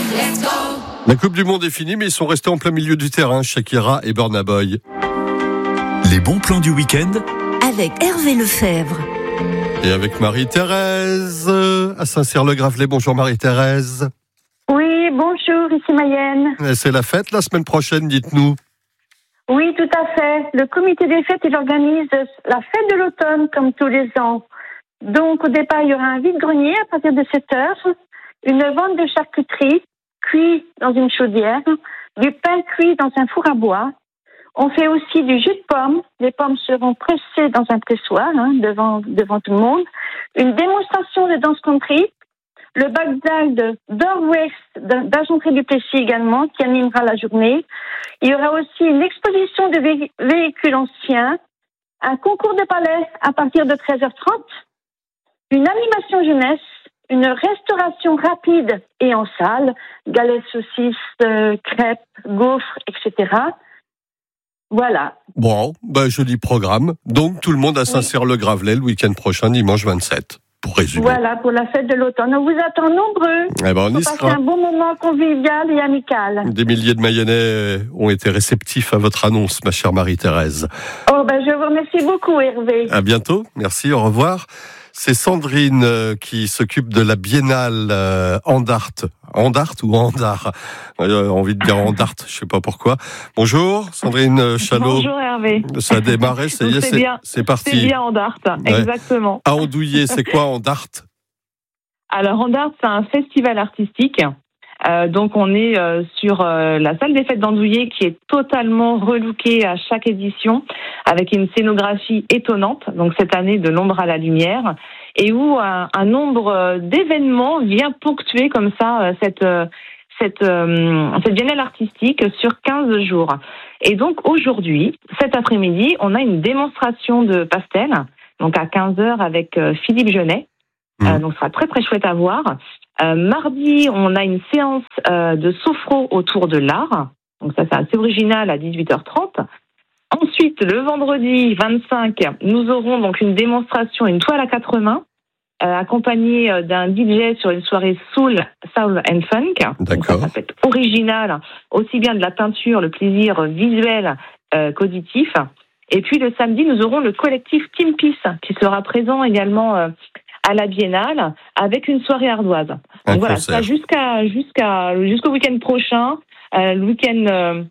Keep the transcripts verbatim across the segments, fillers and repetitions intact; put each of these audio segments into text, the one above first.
La Coupe du Monde est finie, mais ils sont restés en plein milieu du terrain, Shakira et Burna Boy. Les bons plans du week-end avec Hervé Lefebvre. Et avec Marie-Thérèse à Saint-Cyr-le-Gravelay. Bonjour Marie-Thérèse. Oui, bonjour, ici Mayenne. Et c'est la fête la semaine prochaine, dites-nous. Oui, tout à fait. Le comité des fêtes, il organise la fête de l'automne comme tous les ans. Donc au départ, il y aura un vide-grenier à partir de sept heures, une vente de charcuterie cuit dans une chaudière, du pain cuit dans un four à bois. On fait aussi du jus de pommes. Les pommes seront pressées dans un pressoir hein, devant, devant tout le monde. Une démonstration de danse country. Le bagdad de Nord-Ouest d'Argenterie du Plessis également, qui animera la journée. Il y aura aussi une exposition de vé- véhicules anciens, un concours de palais à partir de treize heures trente, une animation jeunesse, une restauration rapide et en salle, galettes, saucisses, euh, crêpes, gaufres, et cetera. Voilà. Bon, ben, joli programme. Donc tout le monde à Saint-Cyr-le-Gravelay le week-end prochain, dimanche vingt-sept. Pour résumer. Voilà, pour la fête de l'automne. On vous attend nombreux. Eh ben, on y pour sera. passer un bon moment convivial et amical. Des milliers de Mayennais ont été réceptifs à votre annonce, ma chère Marie-Thérèse. Oh, ben, je vous remercie beaucoup, Hervé. À bientôt. Merci, au revoir. C'est Sandrine euh, qui s'occupe de la biennale euh, Andart. Andart ou Andart euh, envie de dire Andart, je sais pas pourquoi. Bonjour, Sandrine Chalot. Bonjour Hervé. Ça a démarré, ça y est, c'est, bien, c'est parti. C'est bien Andart, ouais. Exactement. À Andouillé, c'est quoi Andart? Alors Andart, c'est un festival artistique. Euh, donc on est euh, sur euh, la salle des fêtes d'Andouillé qui est totalement relookée à chaque édition avec une scénographie étonnante, donc cette année de l'ombre à la lumière, et où un, un nombre d'événements vient ponctuer comme ça euh, cette, euh, cette, euh, cette biennale artistique sur quinze jours. Et donc aujourd'hui, cet après-midi, on a une démonstration de pastel, donc à quinze heures avec euh, Philippe Genet. Euh, donc, ce sera très, très chouette à voir. Euh, mardi, on a une séance euh, de sophro autour de l'art. Donc, ça, c'est assez original à dix-huit heures trente. Ensuite, le vendredi vingt-cinq, nous aurons donc une démonstration, une toile à quatre mains, euh, accompagnée d'un D J sur une soirée soul, soul and funk. D'accord. Donc, ça, ça peut être original, aussi bien de la peinture, le plaisir visuel euh, qu'auditif. Et puis, le samedi, nous aurons le collectif Team Peace qui sera présent également euh, à la Biennale avec une soirée ardoise. Donc un voilà, concert. ça jusqu'à jusqu'à jusqu'au week-end prochain, euh, le week-end. Euh,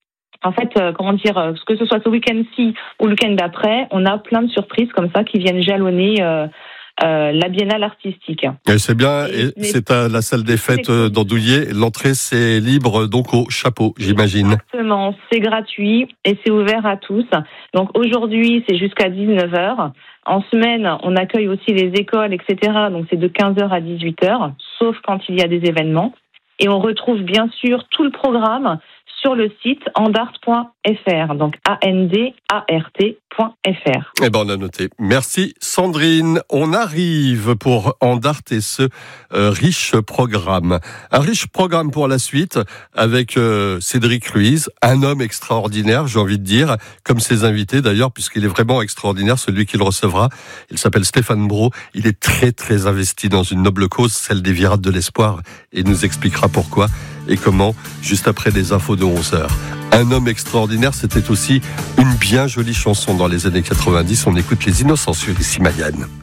en fait, euh, comment dire, euh, que ce soit ce week-end-ci ou le week-end d'après, on a plein de surprises comme ça qui viennent jalonner euh, euh, la Biennale artistique. Et c'est bien, Et, et mais, c'est à la salle des fêtes d'Andouillé. L'entrée, c'est libre, donc au chapeau, j'imagine. Exactement, c'est gratuit et c'est ouvert à tous. Donc aujourd'hui, c'est jusqu'à dix-neuf heures. En semaine, on accueille aussi les écoles, et cetera. Donc c'est de quinze heures à dix-huit heures, sauf quand il y a des événements. Et on retrouve bien sûr tout le programme sur le site andart point f r, donc A N D A R T point F R. Eh ben, on a noté. Merci Sandrine. On arrive pour Andart et ce euh, riche programme. Un riche programme pour la suite avec euh, Cédric Ruiz, un homme extraordinaire, j'ai envie de dire, comme ses invités d'ailleurs, puisqu'il est vraiment extraordinaire, celui qui le recevra. Il s'appelle Stéphane Brault. Il est très très investi dans une noble cause, celle des Virades de l'Espoir, et nous expliquera pourquoi et comment, juste après les infos de onze heures. Un homme extraordinaire, c'était aussi une bien jolie chanson dans les années quatre-vingt-dix. On écoute Les Innocents sur ici Mayenne.